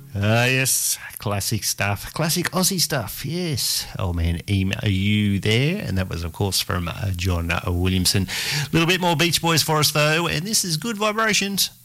Yes, classic stuff. Classic Aussie stuff, yes. Oh, man, Are You There? And that was, of course, from John Williamson. A little bit more Beach Boys for us, though, and this is Good Vibrations.